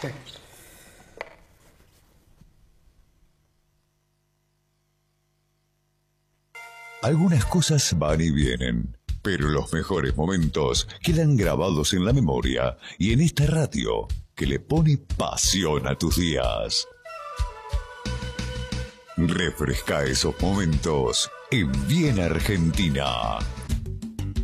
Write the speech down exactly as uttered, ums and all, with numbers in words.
Sí. Algunas cosas van y vienen, pero los mejores momentos quedan grabados en la memoria y en esta radio que le pone pasión a tus días. Refresca esos momentos en Bien Argentina